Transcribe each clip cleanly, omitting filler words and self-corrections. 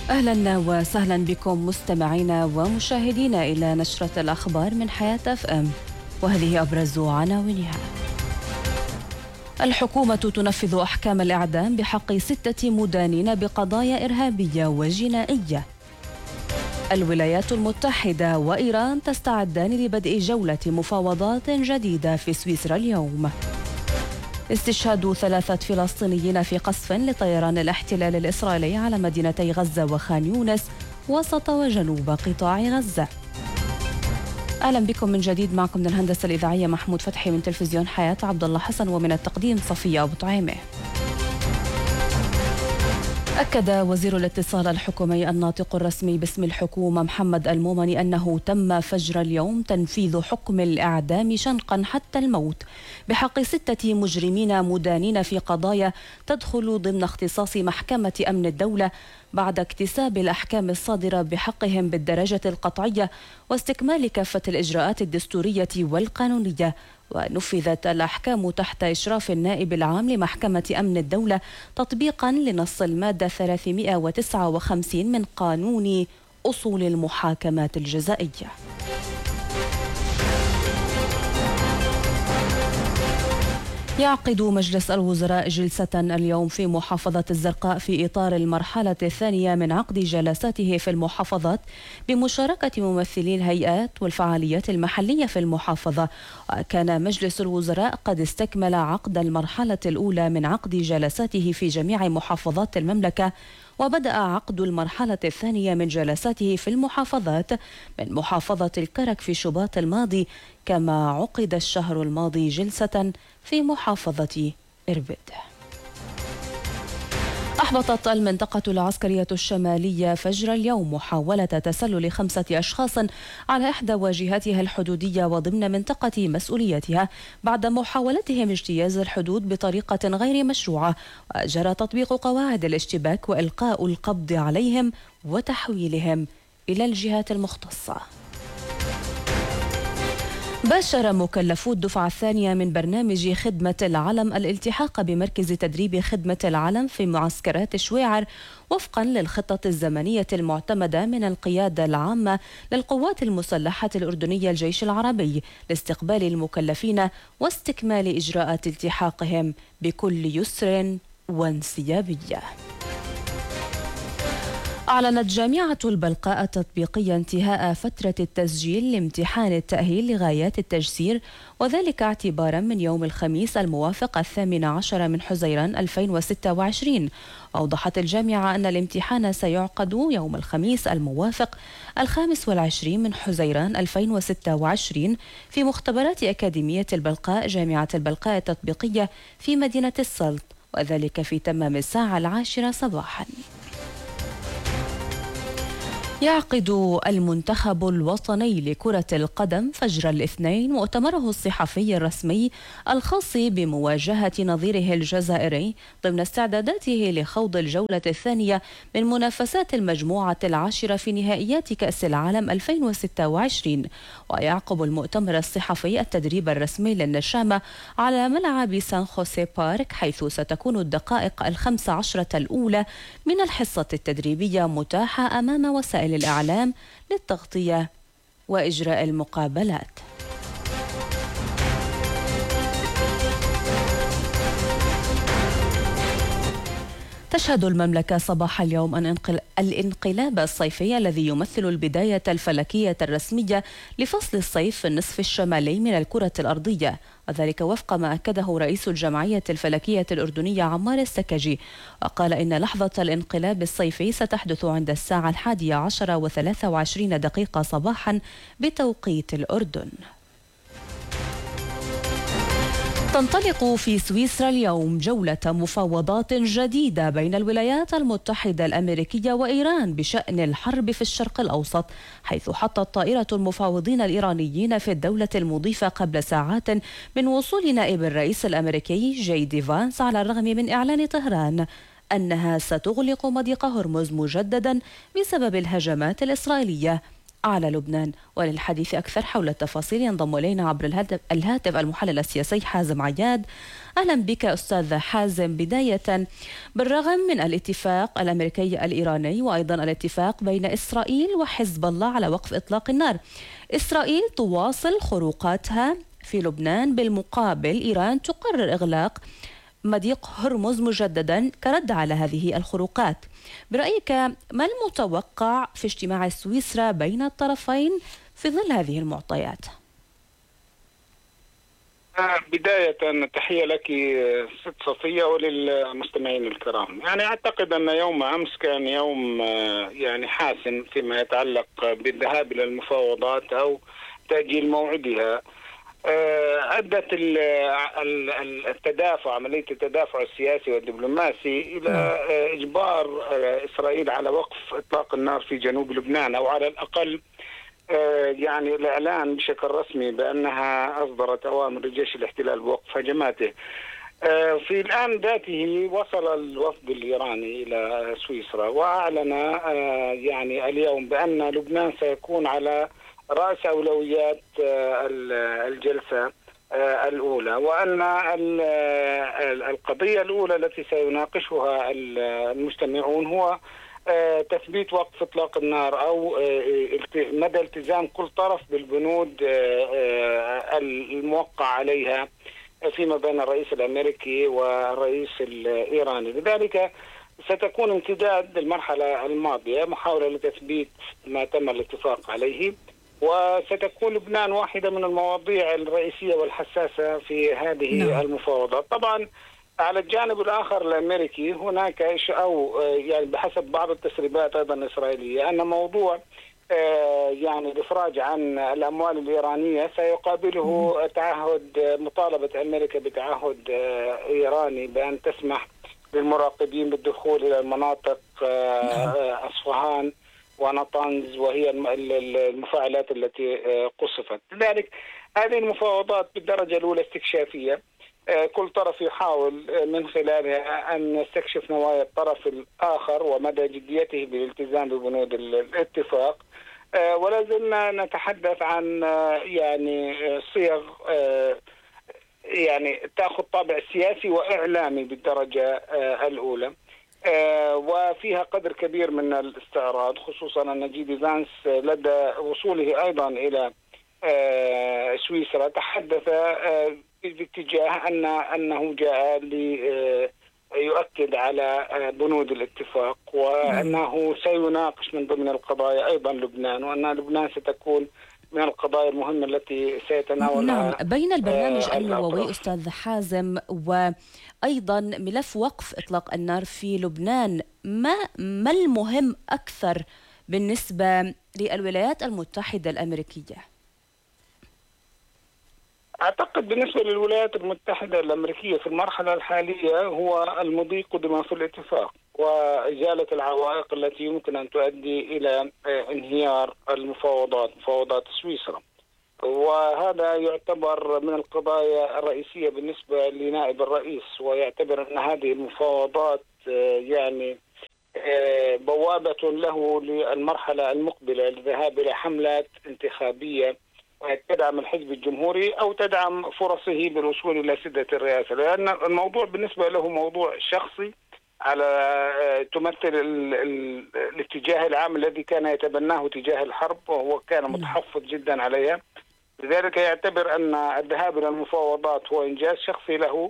أهلا وسهلا بكم مستمعينا ومشاهدينا إلى نشرة الأخبار من حياة اف ام، وهذه أبرز عناوينها. الحكومة تنفذ أحكام الإعدام بحق 6 مدانين بقضايا إرهابية وجنائية. الولايات المتحدة وإيران تستعدان لبدء جولة مفاوضات جديدة في سويسرا اليوم. استشهاد 3 فلسطينيين في قصف لطيران الاحتلال الإسرائيلي على مدينتي غزة وخان يونس وسط وجنوب قطاع غزة. أهلا بكم من جديد، معكم من الهندسة الإذاعية محمود فتحي، من تلفزيون حياة عبد الله حسن، ومن التقديم صفية أبو طعيمة. أكد وزير الاتصال الحكومي الناطق الرسمي باسم الحكومة محمد المومني أنه تم فجر اليوم تنفيذ حكم الإعدام شنقا حتى الموت بحق 6 مجرمين مدانين في قضايا تدخل ضمن اختصاص محكمة أمن الدولة بعد اكتساب الأحكام الصادرة بحقهم بالدرجة القطعية واستكمال كافة الإجراءات الدستورية والقانونية. ونفذت الأحكام تحت إشراف النائب العام لمحكمة أمن الدولة تطبيقا لنص المادة 359 من قانون أصول المحاكمات الجزائية. يعقد مجلس الوزراء جلسة اليوم في محافظة الزرقاء في إطار المرحلة الثانية من عقد جلساته في المحافظات بمشاركة ممثلي الهيئات والفعاليات المحلية في المحافظة. وكان مجلس الوزراء قد استكمل عقد المرحلة الأولى من عقد جلساته في جميع محافظات المملكة، وبدأ عقد المرحلة الثانية من جلساته في المحافظات من محافظة الكرك في شباط الماضي، كما عقد الشهر الماضي جلسة في محافظة إربد. أحبطت المنطقة العسكرية الشمالية فجر اليوم محاولة تسلل 5 أشخاص على إحدى واجهاتها الحدودية وضمن منطقة مسؤوليتها بعد محاولتهم اجتياز الحدود بطريقة غير مشروعة، وجرى تطبيق قواعد الاشتباك وإلقاء القبض عليهم وتحويلهم إلى الجهات المختصة. باشر مكلفو الدفعة الثانية من برنامج خدمة العلم الالتحاق بمركز تدريب خدمة العلم في معسكرات شويعر وفقا للخطة الزمنية المعتمدة من القيادة العامة للقوات المسلحة الأردنية الجيش العربي لاستقبال المكلفين واستكمال إجراءات التحاقهم بكل يسر وانسيابية. أعلنت جامعة البلقاء التطبيقية انتهاء فترة التسجيل لامتحان التأهيل لغايات التجسير، وذلك اعتبارا من يوم الخميس الموافق 18 من حزيران 2026. أوضحت الجامعة أن الامتحان سيعقد يوم الخميس الموافق 25 من حزيران 2026 في مختبرات أكاديمية البلقاء جامعة البلقاء التطبيقية في مدينة السلط، وذلك في تمام الساعة 10 صباحا. يعقد المنتخب الوطني لكرة القدم فجر الاثنين مؤتمره الصحفي الرسمي الخاص بمواجهة نظيره الجزائري ضمن استعداداته لخوض الجولة الثانية من منافسات المجموعة 10 في نهائيات كأس العالم 2026. ويعقب المؤتمر الصحفي التدريب الرسمي للنشامة على ملعب سان خوسي بارك، حيث ستكون الدقائق 15 الأولى من الحصة التدريبية متاحة أمام وسائل الإعلام للتغطية وإجراء المقابلات. تشهد المملكة صباح اليوم الانقلاب الصيفي الذي يمثل البداية الفلكية الرسمية لفصل الصيف في النصف الشمالي من الكرة الأرضية، وذلك وفق ما أكده رئيس الجمعية الفلكية الأردنية عمار السكجي، وقال إن لحظة الانقلاب الصيفي ستحدث عند الساعة 11:23 صباحا بتوقيت الأردن. تنطلق في سويسرا اليوم جولة مفاوضات جديدة بين الولايات المتحدة الأمريكية وإيران بشأن الحرب في الشرق الأوسط، حيث حطت طائرة المفاوضين الإيرانيين في الدولة المضيفة قبل ساعات من وصول نائب الرئيس الأمريكي جي دي فانس، على الرغم من إعلان طهران أنها ستغلق مضيق هرمز مجددا بسبب الهجمات الإسرائيلية. على لبنان. وللحديث أكثر حول التفاصيل ينضم إلينا عبر الهاتف المحلل السياسي حازم عياد. أهلا بك أستاذ حازم. بداية، بالرغم من الاتفاق الأمريكي الإيراني وأيضا الاتفاق بين إسرائيل وحزب الله على وقف إطلاق النار، إسرائيل تواصل خروقاتها في لبنان. بالمقابل إيران تقرر إغلاق مضيق هرمز مجددا كرد على هذه الخروقات. برأيك ما المتوقع في اجتماع سويسرا بين الطرفين في ظل هذه المعطيات؟ بداية تحية لك ست صفية وللمستمعين الكرام. أعتقد أن يوم أمس كان يوم حاسم فيما يتعلق بالذهاب إلى المفاوضات أو تأجيل موعدها. أدت عملية التدافع السياسي والدبلوماسي إلى إجبار إسرائيل على وقف إطلاق النار في جنوب لبنان، أو على الأقل الإعلان بشكل رسمي بأنها أصدرت أوامر لجيش الاحتلال بوقف هجماته. في الآن ذاته وصل الوفد الإيراني إلى سويسرا وأعلن اليوم بأن لبنان سيكون على رأس أولويات الجلسة الأولى، وأن القضية الأولى التي سيناقشها المجتمعون هو تثبيت وقف إطلاق النار أو مدى التزام كل طرف بالبنود الموقع عليها فيما بين الرئيس الأمريكي والرئيس الإيراني. لذلك ستكون امتداد المرحلة الماضية محاولة لتثبيت ما تم الاتفاق عليه، وستكون لبنان واحدة من المواضيع الرئيسية والحساسة في هذه المفاوضات. طبعا على الجانب الآخر الأمريكي هناك أو بحسب بعض التسريبات أيضا الإسرائيلية أن موضوع الإفراج عن الأموال الإيرانية سيقابله تعهد، مطالبة أمريكا بتعهد إيراني بأن تسمح للمراقبين بالدخول إلى المناطق أصفهان ونطنز، وهي المفاعلات التي قصفت. لذلك هذه المفاوضات بالدرجة الأولى استكشافية، كل طرف يحاول من خلالها أن يستكشف نوايا الطرف الآخر ومدى جديته بالالتزام ببنود الاتفاق. ولا زلنا نتحدث عن صيغ تأخذ طابع سياسي وإعلامي بالدرجة الأولى، وفيها قدر كبير من الاستعراض، خصوصا أن جيدي فانس لدى وصوله أيضا إلى سويسرا تحدث باتجاه أنه جاء ليؤكد على بنود الاتفاق، وأنه سيناقش من ضمن القضايا أيضا لبنان، وأن لبنان ستكون من القضايا المهمة التي سيتناولها. بين البرنامج النووي أستاذ حازم وأيضا ملف وقف إطلاق النار في لبنان، ما المهم أكثر بالنسبة للولايات المتحدة الأمريكية؟ أعتقد بالنسبة للولايات المتحدة الأمريكية في المرحلة الحالية هو المضي قدما في الاتفاق وإزالة العوائق التي يمكن أن تؤدي إلى انهيار مفاوضات سويسرا، وهذا يعتبر من القضايا الرئيسية بالنسبة لنائب الرئيس، ويعتبر أن هذه المفاوضات بوابة له للمرحلة المقبلة للذهاب إلى حملات انتخابية تدعم الحزب الجمهوري أو تدعم فرصه بالوصول إلى سدة الرئاسة، لأن الموضوع بالنسبة له موضوع شخصي على تمثل الاتجاه العام الذي كان يتبناه تجاه الحرب، وهو كان متحفظ جدا عليها. لذلك يعتبر أن الذهاب إلى المفاوضات هو إنجاز شخصي له،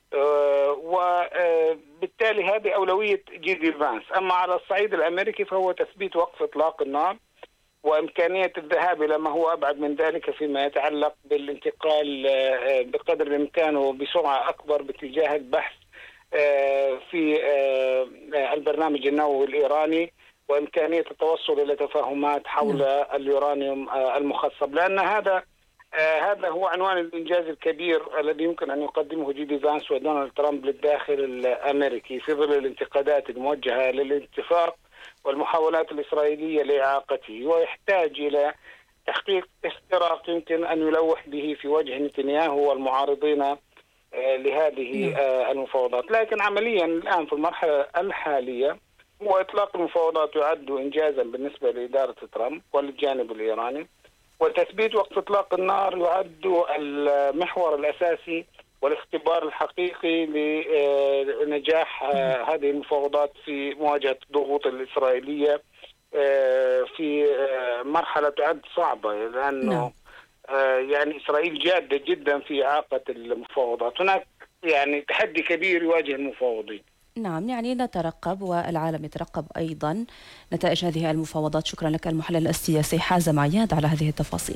وبالتالي هذه أولوية جيدي فانس. أما على الصعيد الأمريكي فهو تثبيت وقف إطلاق النار وإمكانية الذهاب إلى ما هو أبعد من ذلك فيما يتعلق بالانتقال بقدر الإمكان وبسرعة أكبر باتجاه البحث في البرنامج النووي الإيراني، وإمكانية التوصل إلى تفاهمات حول اليورانيوم المخصب، لأن هذا هو عنوان الإنجاز الكبير الذي يمكن أن يقدمه جيدي فانس ودونالد ترامب للداخل الأمريكي في ظل الانتقادات الموجهة للاتفاق والمحاولات الإسرائيلية لإعاقته، ويحتاج إلى تحقيق اختراق يمكن أن يلوح به في وجه نتنياهو والمعارضين لهذه المفاوضات. لكن عمليا الآن في المرحلة الحالية وإطلاق المفاوضات يعد إنجازا بالنسبة لإدارة ترامب والجانب الإيراني، وتثبيت وقف إطلاق النار يعد المحور الأساسي والاختبار الحقيقي لنجاح هذه المفاوضات في مواجهة الضغوط الإسرائيلية في مرحلة تعد صعبة، لأنه يعني إسرائيل جادة جدا في إعاقة المفاوضات. هناك يعني تحدي كبير يواجه المفاوضين. نعم، يعني نترقب والعالم يترقب أيضا نتائج هذه المفاوضات. شكرا لك المحلل السياسي حازم عياد على هذه التفاصيل.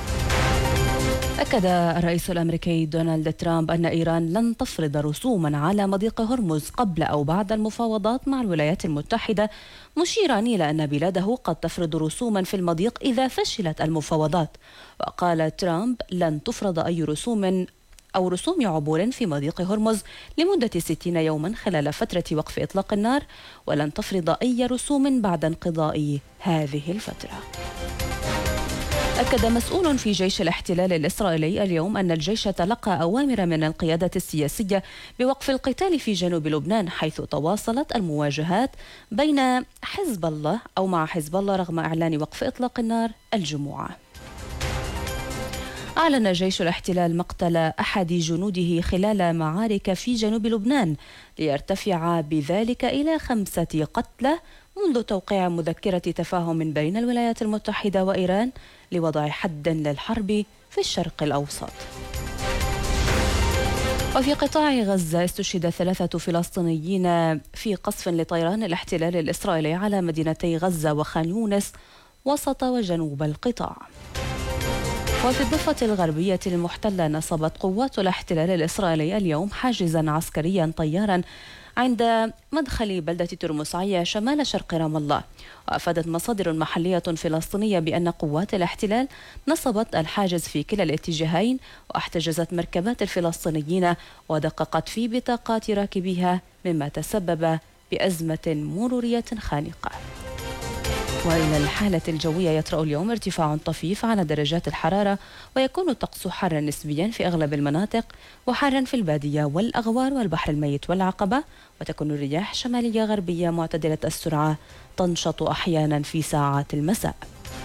أكد الرئيس الأمريكي دونالد ترامب أن إيران لن تفرض رسوما على مضيق هرمز قبل أو بعد المفاوضات مع الولايات المتحدة، مشيرا إلى أن بلاده قد تفرض رسوما في المضيق إذا فشلت المفاوضات. وقال ترامب: لن تفرض أي رسوم عبور في مضيق هرمز لمدة 60 يوما خلال فترة وقف إطلاق النار، ولن تفرض أي رسوم بعد انقضاء هذه الفترة. أكد مسؤول في جيش الاحتلال الإسرائيلي اليوم أن الجيش تلقى أوامر من القيادة السياسية بوقف القتال في جنوب لبنان، حيث تواصلت المواجهات بين حزب الله أو مع حزب الله رغم إعلان وقف إطلاق النار الجمعة. أعلن جيش الاحتلال مقتل أحد جنوده خلال معارك في جنوب لبنان، ليرتفع بذلك إلى 5 قتلى منذ توقيع مذكرة تفاهم بين الولايات المتحدة وإيران لوضع حد للحرب في الشرق الأوسط. وفي قطاع غزة استشهد 3 فلسطينيين في قصف لطيران الاحتلال الإسرائيلي على مدينتي غزة وخان يونس وسط وجنوب القطاع. وفي الضفة الغربية المحتلة نصبت قوات الاحتلال الإسرائيلي اليوم حاجزا عسكريا طيارا عند مدخل بلدة ترمسعية شمال شرق رام الله. وأفادت مصادر محلية فلسطينية بأن قوات الاحتلال نصبت الحاجز في كلا الاتجاهين، واحتجزت مركبات الفلسطينيين ودققت في بطاقات راكبيها، مما تسبب بأزمة مرورية خانقة. وإلى الحالة الجوية يطرأ اليوم ارتفاع طفيف على درجات الحرارة، ويكون الطقس حارا نسبيا في أغلب المناطق، وحارا في البادية والأغوار والبحر الميت والعقبة. وتكون الرياح شمالية غربية معتدلة السرعة تنشط أحيانا في ساعات المساء.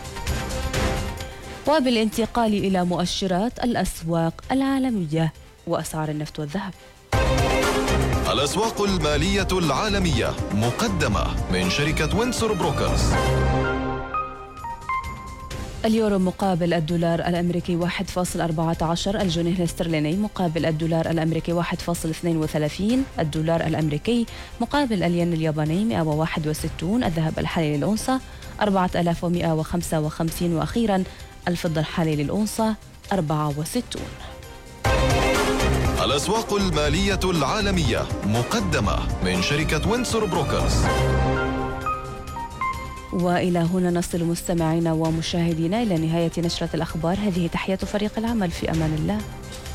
وبالانتقال إلى مؤشرات الأسواق العالمية وأسعار النفط والذهب. الأسواق المالية العالمية مقدمة من شركة وينسور بروكرز. اليورو مقابل الدولار الأمريكي 1.14، الجنيه الاسترليني مقابل الدولار الأمريكي 1.32، الدولار الأمريكي مقابل الين الياباني 161، الذهب الحالي للأونصة 4155، وأخيرا الفضة الحالي للأونصة 64. الأسواق المالية العالمية مقدمة من شركة وينسور بروكرز. وإلى هنا نصل مستمعينا ومشاهدينا إلى نهاية نشرة الأخبار. هذه تحية فريق العمل، في أمان الله.